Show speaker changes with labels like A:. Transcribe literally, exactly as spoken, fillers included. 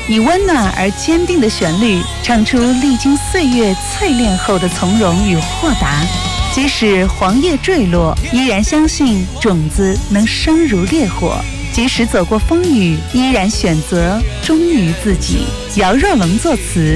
A: 以温暖而坚定的旋律，唱出历经岁月淬炼后的从容与豁达。即使黄叶坠落，依然相信种子能生如烈火；即使走过风雨，依然选择忠于自己。姚若龙作词，